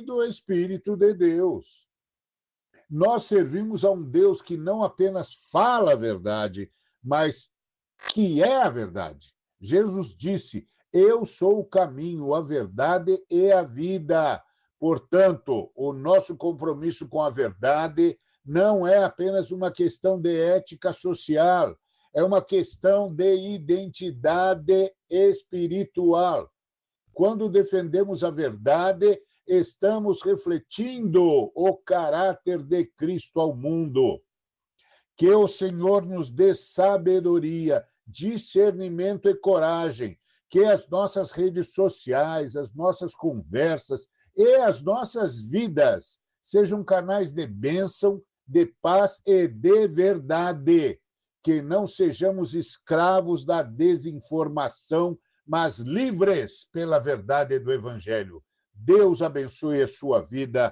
do Espírito de Deus. Nós servimos a um Deus que não apenas fala a verdade, mas que é a verdade. Jesus disse: eu sou o caminho, a verdade e a vida. Portanto, o nosso compromisso com a verdade não é apenas uma questão de ética social, é uma questão de identidade espiritual. Quando defendemos a verdade, estamos refletindo o caráter de Cristo ao mundo. Que o Senhor nos dê sabedoria, discernimento e coragem, que as nossas redes sociais, as nossas conversas e as nossas vidas sejam canais de bênção, de paz e de verdade. Que não sejamos escravos da desinformação, mas livres pela verdade do Evangelho. Deus abençoe a sua vida.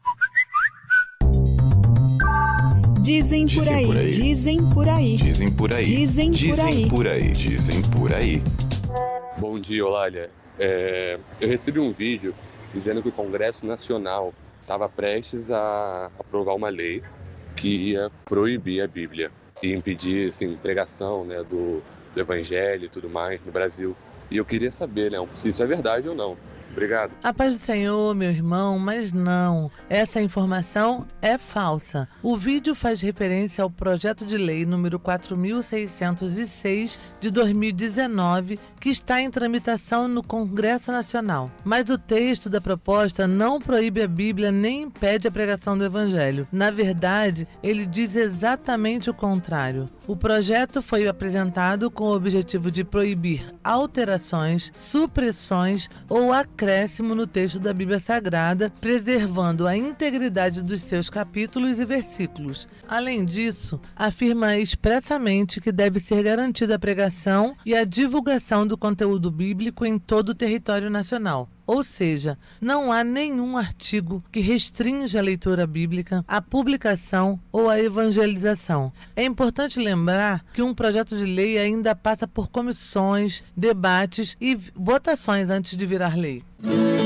Dizem por aí, dizem por aí, dizem por aí, dizem por aí, dizem por aí, dizem por aí. Bom dia, Eulália. Eu recebi um vídeo dizendo que o Congresso Nacional estava prestes a aprovar uma lei que ia proibir a Bíblia e impedir pregação, né, do Evangelho e tudo mais no Brasil. E eu queria saber, né, se isso é verdade ou não. Obrigado. A paz do Senhor, meu irmão, mas não. Essa informação é falsa. O vídeo faz referência ao projeto de lei número 4.606 de 2019, que está em tramitação no Congresso Nacional. Mas o texto da proposta não proíbe a Bíblia nem impede a pregação do Evangelho. Na verdade, ele diz exatamente o contrário. O projeto foi apresentado com o objetivo de proibir alterações, supressões ou acréscimo no texto da Bíblia Sagrada, preservando a integridade dos seus capítulos e versículos. Além disso, afirma expressamente que deve ser garantida a pregação e a divulgação do conteúdo bíblico em todo o território nacional. Ou seja, não há nenhum artigo que restrinja a leitura bíblica, a publicação ou a evangelização. É importante lembrar que um projeto de lei ainda passa por comissões, debates e votações antes de virar lei.